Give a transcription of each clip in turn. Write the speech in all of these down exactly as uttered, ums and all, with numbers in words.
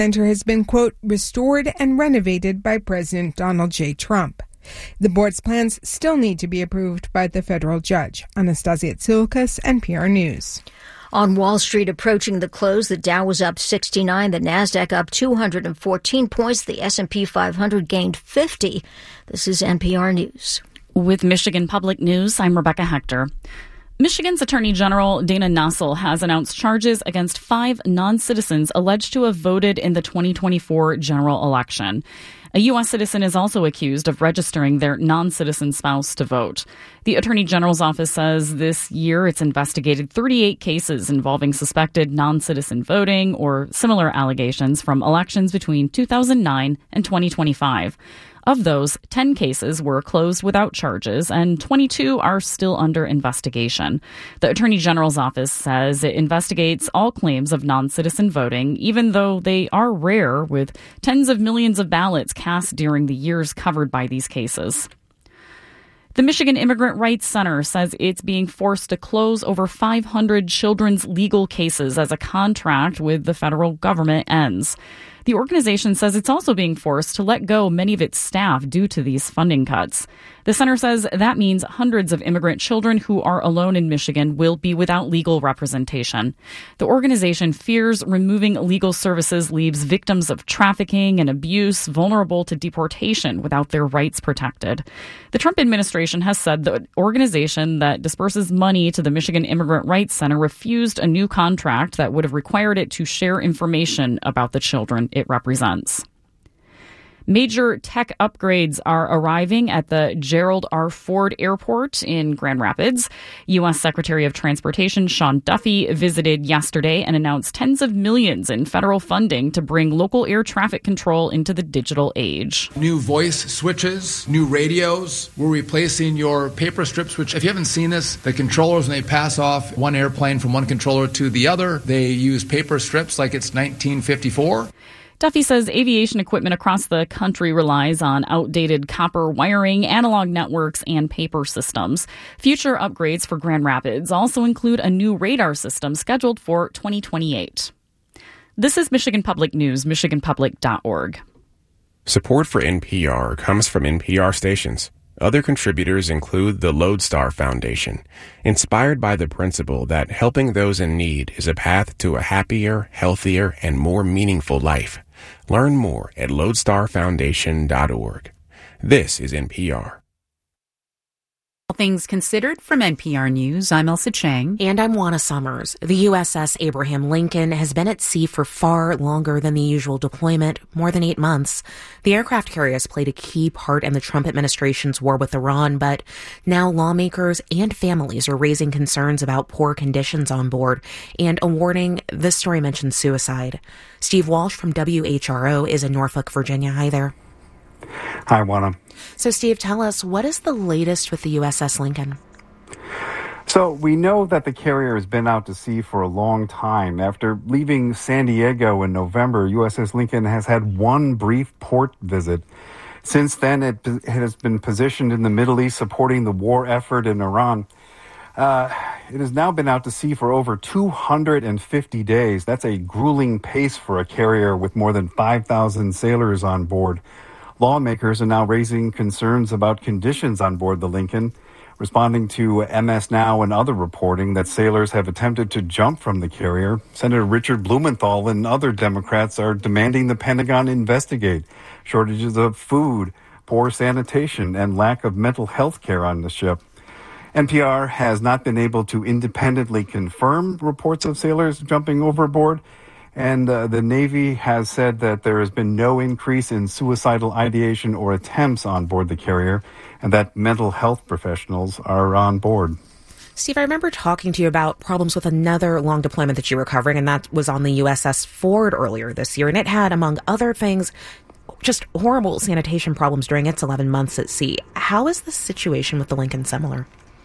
center has been, quote, restored and renovated by President Donald J. Trump. The board's plans still need to be approved by the federal judge. Anastasia Tsilkas, N P R News. On Wall Street, approaching the close, the Dow was up sixty-nine, the Nasdaq up two hundred fourteen points, the S and P five hundred gained fifty. This is N P R News. With Michigan Public News, I'm Rebecca Hector. Michigan's Attorney General Dana Nessel has announced charges against five non-citizens alleged to have voted in the twenty twenty-four general election. A U S citizen is also accused of registering their non-citizen spouse to vote. The Attorney General's office says this year it's investigated thirty-eight cases involving suspected non-citizen voting or similar allegations from elections between two thousand nine and twenty twenty-five. Of those, ten cases were closed without charges, and twenty-two are still under investigation. The Attorney General's office says it investigates all claims of non-citizen voting, even though they are rare, with tens of millions of ballots cast during the years covered by these cases. The Michigan Immigrant Rights Center says it's being forced to close over five hundred children's legal cases as a contract with the federal government ends. The organization says it's also being forced to let go many of its staff due to these funding cuts. The center says that means hundreds of immigrant children who are alone in Michigan will be without legal representation. The organization fears removing legal services leaves victims of trafficking and abuse vulnerable to deportation without their rights protected. The Trump administration has said the organization that disperses money to the Michigan Immigrant Rights Center refused a new contract that would have required it to share information about the children it represents. Major tech upgrades are arriving at the Gerald R. Ford Airport in Grand Rapids. U S. Secretary of Transportation Sean Duffy visited yesterday and announced tens of millions in federal funding to bring local air traffic control into the digital age. New voice switches, new radios. We're replacing your paper strips, which if you haven't seen this, the controllers, when they pass off one airplane from one controller to the other, they use paper strips like it's nineteen fifty-four. Duffy says aviation equipment across the country relies on outdated copper wiring, analog networks, and paper systems. Future upgrades for Grand Rapids also include a new radar system scheduled for twenty twenty-eight. This is Michigan Public News, michigan public dot org. Support for N P R comes from N P R stations. Other contributors include the Lodestar Foundation, inspired by the principle that helping those in need is a path to a happier, healthier, and more meaningful life. Learn more at lodestar foundation dot org. This is N P R. All things considered from N P R News, I'm Elsa Chang. And I'm Juana Summers. The U S S Abraham Lincoln has been at sea for far longer than the usual deployment, more than eight months. The aircraft carrier has played a key part in the Trump administration's war with Iran, but now lawmakers and families are raising concerns about poor conditions on board and a warning. This story mentions suicide. Steve Walsh from W H R O is in Norfolk, Virginia. Hi there. Hi, Juana. So, Steve, tell us, what is the latest with the U S S Lincoln? So we know that the carrier has been out to sea for a long time. After leaving San Diego in November, U S S Lincoln has had one brief port visit. Since then, it has been positioned in the Middle East supporting the war effort in Iran. Uh, it has now been out to sea for over two hundred fifty days. That's a grueling pace for a carrier with more than five thousand sailors on board. Lawmakers are now raising concerns about conditions on board the Lincoln, responding to M S Now and other reporting that sailors have attempted to jump from the carrier. Senator Richard Blumenthal and other Democrats are demanding the Pentagon investigate shortages of food, poor sanitation, and lack of mental health care on the ship. N P R has not been able to independently confirm reports of sailors jumping overboard. And uh, the Navy has said that there has been no increase in suicidal ideation or attempts on board the carrier, and that mental health professionals are on board. Steve, I remember talking to you about problems with another long deployment that you were covering, and that was on the U S S Ford earlier this year. And it had, among other things, just horrible sanitation problems during its eleven months at sea. How is the situation with the Lincoln similar?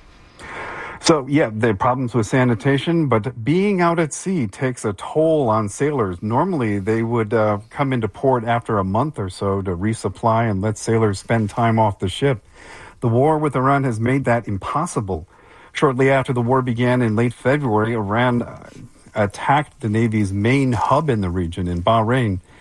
So, yeah, there are problems with sanitation, but being out at sea takes a toll on sailors. Normally, they would uh, come into port after a month or so to resupply and let sailors spend time off the ship. The war with Iran has made that impossible. Shortly after the war began in late February, Iran uh, attacked the Navy's main hub in the region in Bahrain.